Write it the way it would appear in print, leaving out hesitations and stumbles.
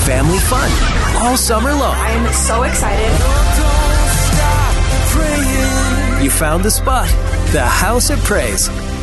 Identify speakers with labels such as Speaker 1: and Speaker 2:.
Speaker 1: family fun all summer long.
Speaker 2: I'm so excited.
Speaker 1: You found the spot, the House of Praise.